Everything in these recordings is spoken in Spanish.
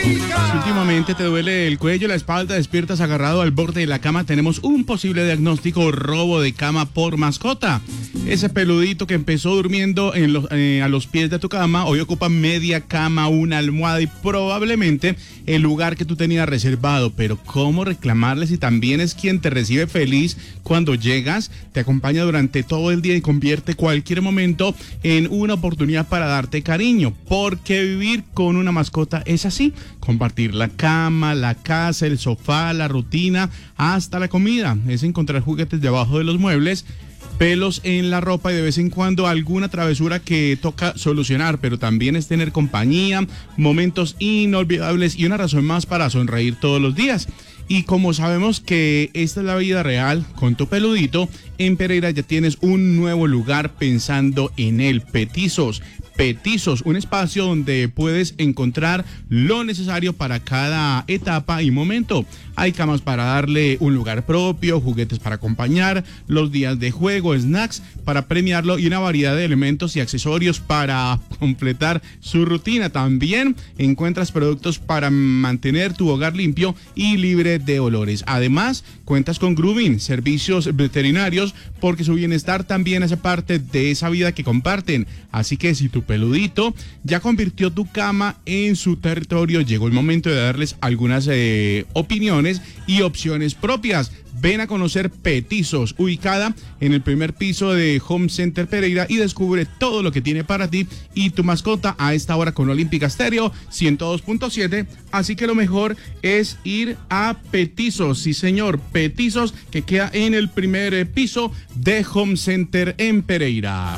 Si últimamente te duele el cuello, la espalda, despiertas agarrado al borde de la cama, tenemos un posible diagnóstico: robo de cama por mascota. Ese peludito que empezó durmiendo a los pies de tu cama, hoy ocupa media cama, una almohada y probablemente el lugar que tú tenías reservado. Pero ¿cómo reclamarle si también es quien te recibe feliz cuando llegas, te acompaña durante todo el día y convierte cualquier momento en una oportunidad para darte cariño? Porque vivir con una mascota es así: compartir la cama, la casa, el sofá, la rutina, hasta la comida. Es encontrar juguetes debajo de los muebles, pelos en la ropa y de vez en cuando alguna travesura que toca solucionar, pero también es tener compañía, momentos inolvidables y una razón más para sonreír todos los días. Y como sabemos que esta es la vida real con tu peludito, en Pereira ya tienes un nuevo lugar pensando en él: Petizos. Petizos, un espacio donde puedes encontrar lo necesario para cada etapa y momento. Hay camas para darle un lugar propio, juguetes para acompañar, los días de juego, snacks para premiarlo y una variedad de elementos y accesorios para completar su rutina. También encuentras productos para mantener tu hogar limpio y libre de olores. Además, cuentas con grooming, servicios veterinarios, porque su bienestar también hace parte de esa vida que comparten. Así que si tu peludito ya convirtió tu cama en su territorio, llegó el momento de darles algunas opiniones y opciones propias. Ven a conocer Petizos, ubicada en el primer piso de Home Center Pereira, y descubre todo lo que tiene para ti y tu mascota a esta hora con Olímpica Estéreo 102.7. Así que lo mejor es ir a Petizos. Sí, señor, Petizos, que queda en el primer piso de Home Center en Pereira.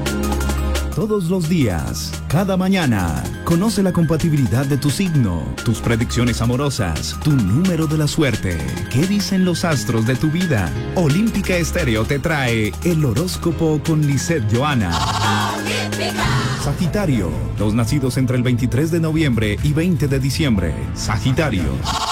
Todos los días, cada mañana, conoce la compatibilidad de tu signo, tus predicciones amorosas, tu número de la suerte. ¿Qué dicen los astros de tu vida? Olímpica Estéreo te trae el horóscopo con Lisette Joana. Sagitario, los nacidos entre el 23 de noviembre y 20 de diciembre. Sagitario.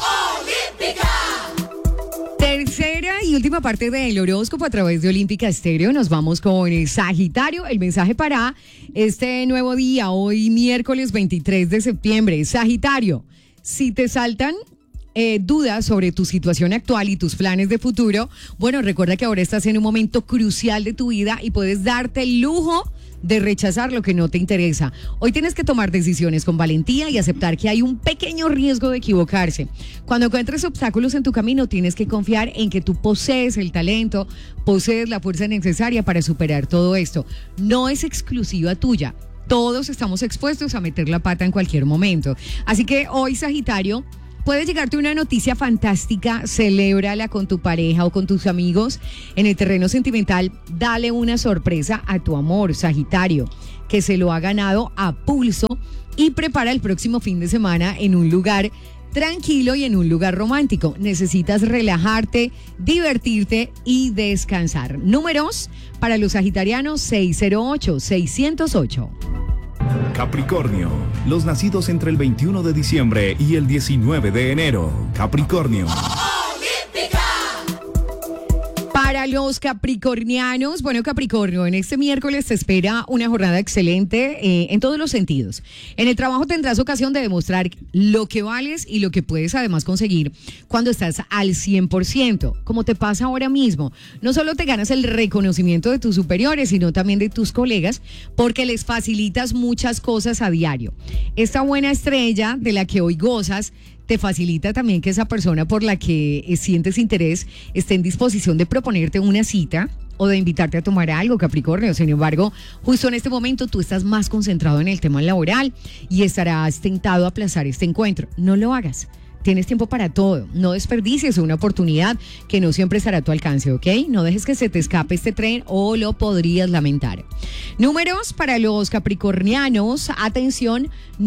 Tercera y última parte del horóscopo a través de Olímpica Estéreo. Nos vamos con el Sagitario. El mensaje para este nuevo día, hoy miércoles 23 de septiembre. Sagitario, si te saltan dudas sobre tu situación actual y tus planes de futuro, bueno, recuerda que ahora estás en un momento crucial de tu vida y puedes darte el lujo de rechazar lo que no te interesa. Hoy tienes que tomar decisiones con valentía y aceptar que hay un pequeño riesgo de equivocarse. Cuando encuentres obstáculos en tu camino, tienes que confiar en que tú posees el talento, posees la fuerza necesaria para superar todo esto. No es exclusiva tuya. Todos estamos expuestos a meter la pata en cualquier momento. Así que hoy, Sagitario, puede llegarte una noticia fantástica, celébrala con tu pareja o con tus amigos. En el terreno sentimental, dale una sorpresa a tu amor, Sagitario, que se lo ha ganado a pulso, y prepara el próximo fin de semana en un lugar tranquilo y en un lugar romántico. Necesitas relajarte, divertirte y descansar. Números para los sagitarianos: 608-608. Capricornio, los nacidos entre el 21 de diciembre y el 19 de enero. Capricornio. Para los capricornianos, bueno, Capricornio, en este miércoles te espera una jornada excelente en todos los sentidos. En el trabajo tendrás ocasión de demostrar lo que vales y lo que puedes además conseguir cuando estás al 100%, como te pasa ahora mismo. No solo te ganas el reconocimiento de tus superiores, sino también de tus colegas, porque les facilitas muchas cosas a diario. Esta buena estrella de la que hoy gozas te facilita también que esa persona por la que sientes interés esté en disposición de proponerte una cita o de invitarte a tomar algo, Capricornio. Sin embargo, justo en este momento tú estás más concentrado en el tema laboral y estarás tentado a aplazar este encuentro. No lo hagas. Tienes tiempo para todo. No desperdicies una oportunidad que no siempre estará a tu alcance, ¿ok? No dejes que se te escape este tren o lo podrías lamentar. Números para los capricornianos. Atención,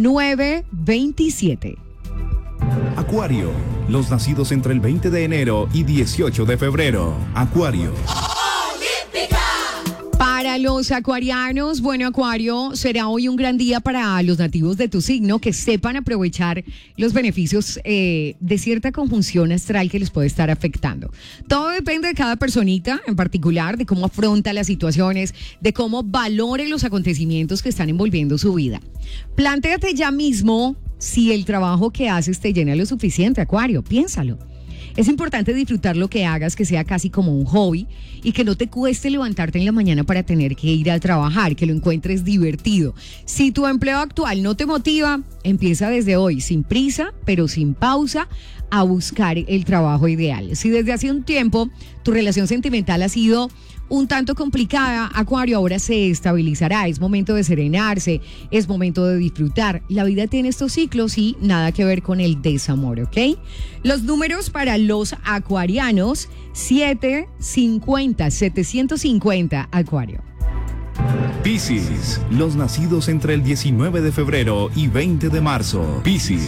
927. Acuario, los nacidos entre el 20 de enero y 18 de febrero. Acuario. Para los acuarianos, bueno, Acuario, será hoy un gran día para los nativos de tu signo que sepan aprovechar los beneficios de cierta conjunción astral que les puede estar afectando. Todo depende de cada personita en particular, de cómo afronta las situaciones, de cómo valore los acontecimientos que están envolviendo su vida. Plantéate ya mismo si el trabajo que haces te llena lo suficiente, Acuario, piénsalo. Es importante disfrutar lo que hagas, que sea casi como un hobby y que no te cueste levantarte en la mañana para tener que ir a trabajar, que lo encuentres divertido. Si tu empleo actual no te motiva, empieza desde hoy, sin prisa, pero sin pausa, a buscar el trabajo ideal. Si desde hace un tiempo tu relación sentimental ha sido un tanto complicada, Acuario, ahora se estabilizará. Es momento de serenarse, es momento de disfrutar. La vida tiene estos ciclos y nada que ver con el desamor, ¿ok? Los números para los acuarianos: 750, 750, Acuario. Piscis, los nacidos entre el 19 de febrero y 20 de marzo. Piscis.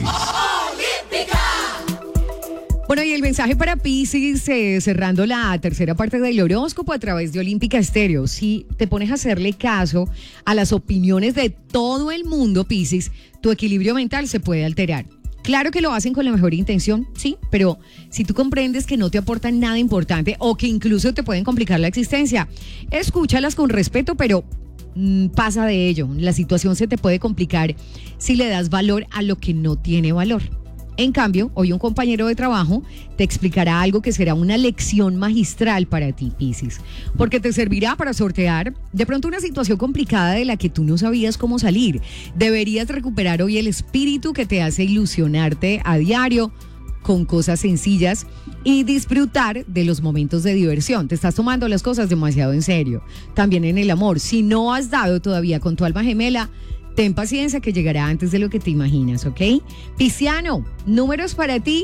Bueno, y el mensaje para Piscis, cerrando la tercera parte del horóscopo a través de Olímpica Estéreo. Si te pones a hacerle caso a las opiniones de todo el mundo, Piscis, tu equilibrio mental se puede alterar. Claro que lo hacen con la mejor intención, sí, pero si tú comprendes que no te aportan nada importante o que incluso te pueden complicar la existencia, escúchalas con respeto, pero pasa de ello. La situación se te puede complicar si le das valor a lo que no tiene valor. En cambio, hoy un compañero de trabajo te explicará algo que será una lección magistral para ti, Piscis, porque te servirá para sortear de pronto una situación complicada de la que tú no sabías cómo salir. Deberías recuperar hoy el espíritu que te hace ilusionarte a diario con cosas sencillas y disfrutar de los momentos de diversión. Te estás tomando las cosas demasiado en serio. También en el amor, si no has dado todavía con tu alma gemela, ten paciencia que llegará antes de lo que te imaginas, ¿ok? Pisciano, números para ti: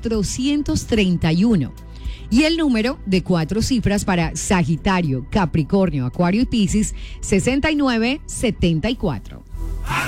431. Y el número de 4 cifras para Sagitario, Capricornio, Acuario y Piscis: 6974.